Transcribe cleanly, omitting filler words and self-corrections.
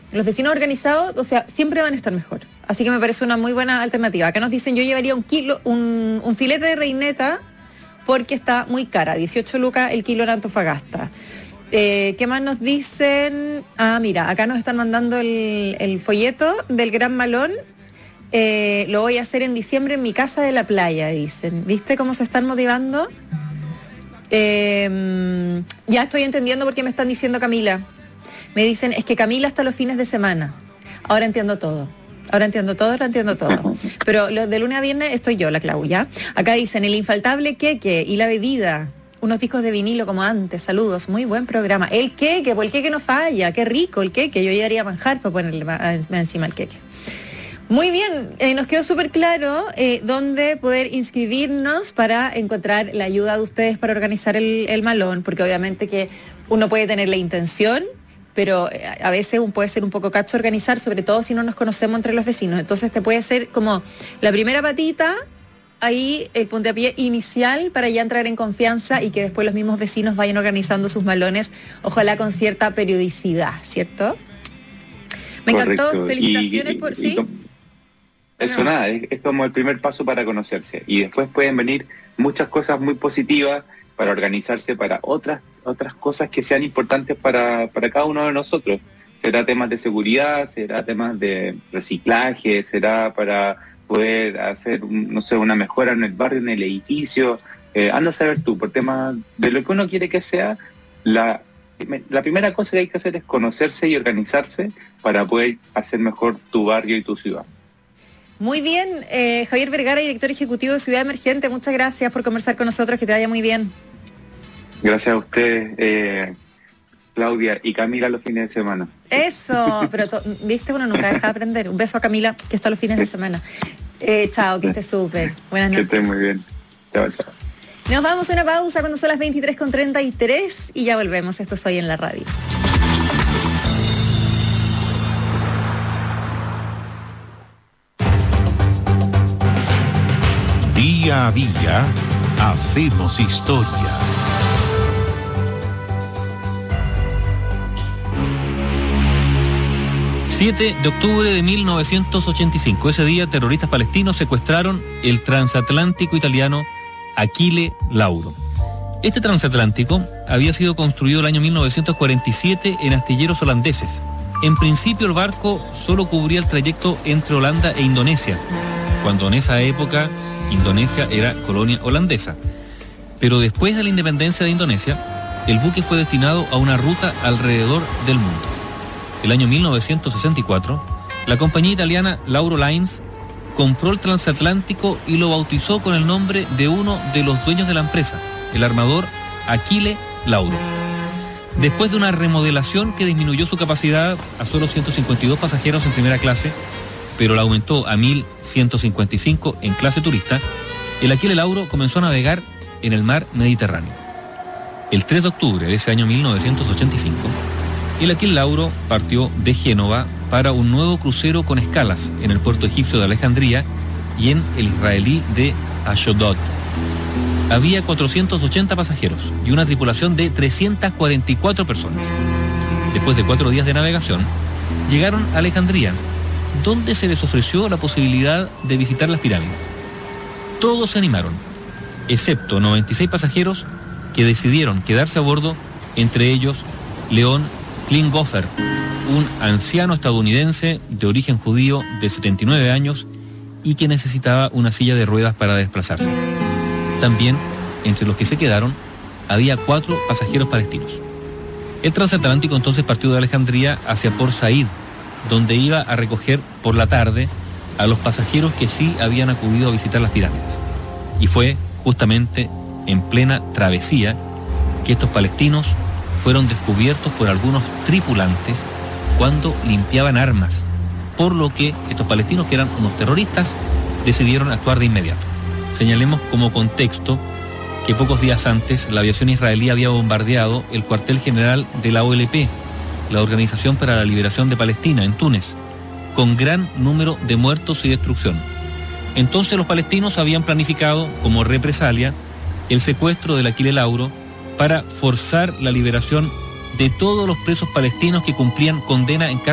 los vecinos organizados, o sea, siempre van a estar mejor. Así que me parece una muy buena alternativa. Acá nos dicen, yo llevaría un filete de reineta porque está muy cara, 18 lucas el kilo en Antofagasta. ¿Qué más nos dicen? Mira, acá nos están mandando el folleto del Gran Malón. Lo voy a hacer en diciembre en mi casa de la playa, dicen. ¿Viste cómo se están motivando? Ya estoy entendiendo por qué me están diciendo Camila. Me dicen, es que Camila hasta los fines de semana. Ahora entiendo todo. Ahora entiendo todo. Pero de lunes a viernes estoy yo, la Clau, ¿ya? Acá dicen, el infaltable queque y la bebida. Unos discos de vinilo como antes. Saludos, muy buen programa. El queque, pues el queque no falla. Qué rico el queque. Yo llevaría manjar para ponerle encima el queque. Muy bien, nos quedó súper claro dónde poder inscribirnos para encontrar la ayuda de ustedes para organizar el malón, porque obviamente que uno puede tener la intención, pero a veces puede ser un poco cacho organizar, sobre todo si no nos conocemos entre los vecinos. Entonces te puede ser como la primera patita, ahí el puntapié inicial para ya entrar en confianza y que después los mismos vecinos vayan organizando sus malones, ojalá con cierta periodicidad, ¿cierto? Me encantó, felicitaciones por sí. Eso nada, es como el primer paso para conocerse. Y después pueden venir muchas cosas muy positivas para organizarse para otras cosas que sean importantes para cada uno de nosotros. Será temas de seguridad, será temas de reciclaje, será para poder hacer, una mejora en el barrio, en el edificio. Anda a saber tú, por temas de lo que uno quiere que sea, la primera cosa que hay que hacer es conocerse y organizarse para poder hacer mejor tu barrio y tu ciudad. Muy bien, Javier Vergara, director ejecutivo de Ciudad Emergente, muchas gracias por conversar con nosotros, que te vaya muy bien. Gracias a ustedes, Claudia y Camila, los fines de semana. Eso, pero viste, uno nunca deja de aprender. Un beso a Camila, que está los fines de semana. Chao, que estés súper. Buenas noches. Que estés muy bien. Chao. Nos vamos a una pausa cuando son las 23:33 y ya volvemos. Esto es Hoy en la Radio. Día a día, hacemos historia. ...7 de octubre de 1985. Ese día, terroristas palestinos secuestraron el transatlántico italiano Achille Lauro. Este transatlántico había sido construido el año 1947 en astilleros holandeses. En principio, el barco solo cubría el trayecto entre Holanda e Indonesia, cuando en esa época Indonesia era colonia holandesa. Pero después de la independencia de Indonesia, el buque fue destinado a una ruta alrededor del mundo. El año 1964, la compañía italiana Lauro Lines compró el transatlántico y lo bautizó con el nombre de uno de los dueños de la empresa, el armador Achille Lauro. Después de una remodelación que disminuyó su capacidad a solo 152 pasajeros en primera clase, pero la aumentó a 1.155 en clase turista, el Achille Lauro comenzó a navegar en el mar Mediterráneo. El 3 de octubre de ese año 1985, el Achille Lauro partió de Génova para un nuevo crucero con escalas en el puerto egipcio de Alejandría y en el israelí de Ashdod. Había 480 pasajeros y una tripulación de 344 personas. Después de 4 días de navegación, llegaron a Alejandría, donde se les ofreció la posibilidad de visitar las pirámides. Todos se animaron, excepto 96 pasajeros que decidieron quedarse a bordo, entre ellos Leon Klinghoffer, un anciano estadounidense de origen judío de 79 años y que necesitaba una silla de ruedas para desplazarse. También, entre los que se quedaron, había 4 pasajeros palestinos. El transatlántico entonces partió de Alejandría hacia Port Said, donde iba a recoger por la tarde a los pasajeros que sí habían acudido a visitar las pirámides. Y fue justamente en plena travesía que estos palestinos fueron descubiertos por algunos tripulantes cuando limpiaban armas, por lo que estos palestinos, que eran unos terroristas, decidieron actuar de inmediato. Señalemos como contexto que pocos días antes la aviación israelí había bombardeado el cuartel general de la OLP, la Organización para la Liberación de Palestina, en Túnez, con gran número de muertos y destrucción. Entonces los palestinos habían planificado como represalia el secuestro del Achille Lauro para forzar la liberación de todos los presos palestinos que cumplían condena en